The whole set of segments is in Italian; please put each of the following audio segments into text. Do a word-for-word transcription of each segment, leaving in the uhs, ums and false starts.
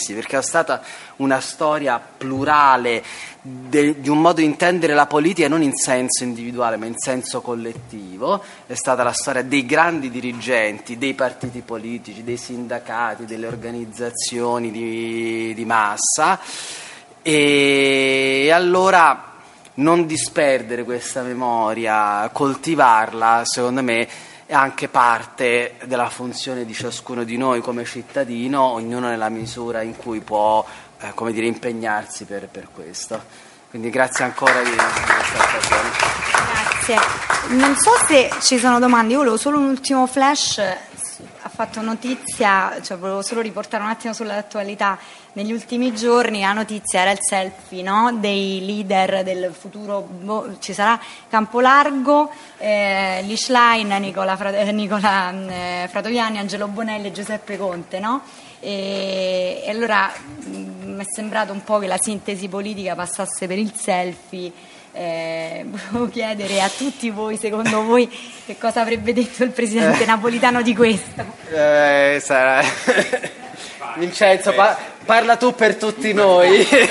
stessi, perché è stata una storia plurale de, di un modo di intendere la politica non in senso individuale ma in senso collettivo. È stata la storia dei grandi dirigenti, dei partiti politici, dei sindacati, delle organizzazioni di, di massa, e allora non disperdere questa memoria, coltivarla, secondo me è anche parte della funzione di ciascuno di noi come cittadino, ognuno nella misura in cui può eh, come dire, impegnarsi per, per questo. Quindi grazie ancora di, di questa occasione. Grazie. Non so se ci sono domande, io volevo solo un ultimo flash. Ha fatto notizia, cioè volevo solo riportare un attimo sull'attualità. Negli ultimi giorni la notizia era il selfie, no? Dei leader del futuro, boh, ci sarà Campolargo, eh, Lee Schlein, Nicola, Fra- Nicola eh, Fratoianni, Angelo Bonelli e Giuseppe Conte, no? E, e allora mi è sembrato un po' che la sintesi politica passasse per il selfie. Eh, volevo chiedere a tutti voi, secondo voi, che cosa avrebbe detto il presidente Napolitano di questo? Eh, sarà... Vincenzo, pa- parla tu per tutti noi. Se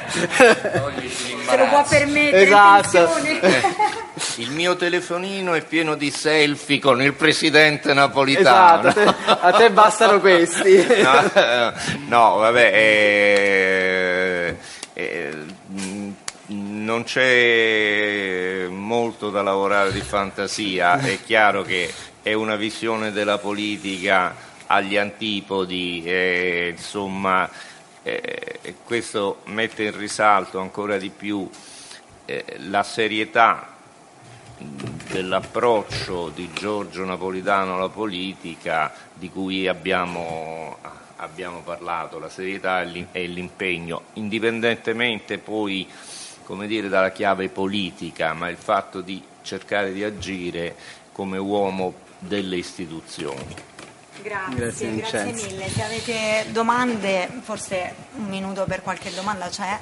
lo può permettere. Esatto. Eh, il mio telefonino è pieno di selfie con il presidente Napolitano. Esatto, a te, a te bastano questi. No, no vabbè, eh, eh, non c'è molto da lavorare di fantasia. È chiaro che è una visione della politica agli antipodi, eh, insomma, eh, questo mette in risalto ancora di più eh, la serietà dell'approccio di Giorgio Napolitano alla politica, di cui abbiamo, abbiamo parlato, la serietà e l'impegno, indipendentemente poi, come dire, dalla chiave politica, ma il fatto di cercare di agire come uomo delle istituzioni. Grazie, grazie, grazie mille. Se avete domande, forse un minuto per qualche domanda c'è.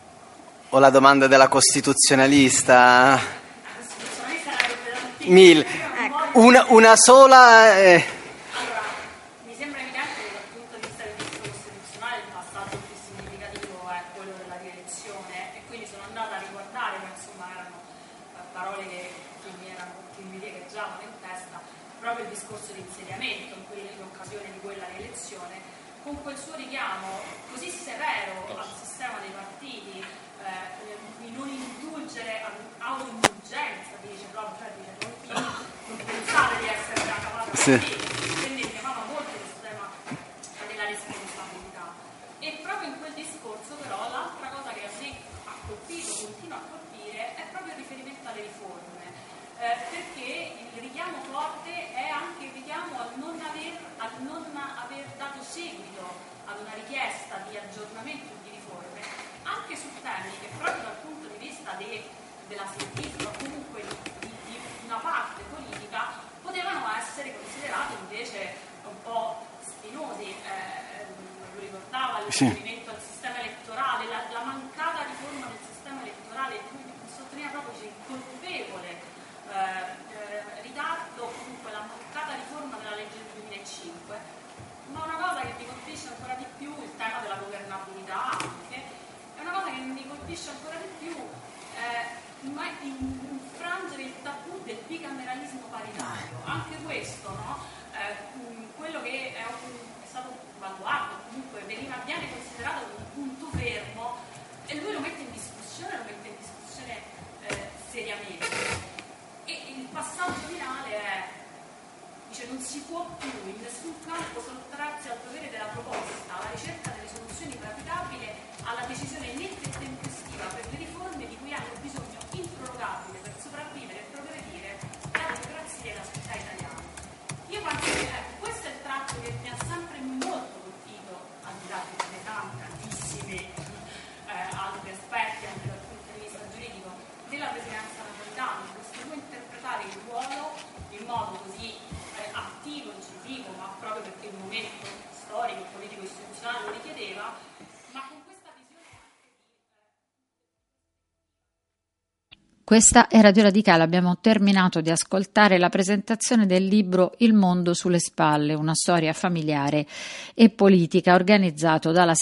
O la domanda della costituzionalista? La costituzionalista era Mil. Ecco. Una, una sola... Eh. Allora, mi sembra evidente che dal punto di vista del diritto costituzionale il passaggio più significativo è quello della rielezione, e quindi sono andata a riguardare, ma insomma erano parole che, che mi erano che mi riecheggiavano in testa, proprio il discorso di insediamento in occasione di quella rielezione, con quel suo richiamo così severo al sistema dei partiti, eh, di non indulgere all'autoindulgenza, dice proprio, cioè dice non, non pensate di essere già capaci di sì. quindi chiamava molto questo tema della responsabilità. E proprio in quel discorso però l'altra cosa che a me ha colpito, continua a colpire, è proprio il riferimento alle riforme, eh, perché il richiamo forte è anche il richiamo al non aver, al non aver dato seguito ad una richiesta di aggiornamento e di riforme, anche su temi che proprio dal punto di vista de, della sensibilità, comunque di, di una parte politica, potevano essere considerati invece un po' spinosi. Eh, lo ricordava il riferimento al sistema elettorale, la, la mancata riforma del sistema elettorale, lui sottolinea proprio il colpevole eh, eh, ritardo, comunque la mancata riforma della legge del duemilacinque. Ma una cosa che mi colpisce ancora di più, il tema della governabilità anche, è una cosa che mi colpisce ancora di più, eh, ma infrangere il tabù del bicameralismo paritario. Anche questo, no? Eh, quello che è, un, è stato un baluardo, comunque veniva viene considerato un punto fermo, e lui lo mette in discussione, lo mette in discussione eh, seriamente. E il passaggio finale è, dice, non si può più in nessun campo sottrarsi al dovere della proposta, alla ricerca delle soluzioni praticabili, alla decisione netta e tempestiva per le riforme di cui hanno bisogno improrogabile per sopravvivere e progredire la democrazia e la società italiana. Io penso che ecco, questo è il tratto che mi ha sempre molto colpito, al di là delle tante, tantissimi eh, altri aspetti anche dal punto di vista giuridico della presidenza napolitana, questo come interpretare il ruolo in modo così eh, attivo, incisivo, ma proprio perché il momento storico, politico, istituzionale lo richiedeva, ma con questa visione anche di... Questa è Radio Radicale, abbiamo terminato di ascoltare la presentazione del libro Il mondo sulle spalle, una storia familiare e politica organizzato dalla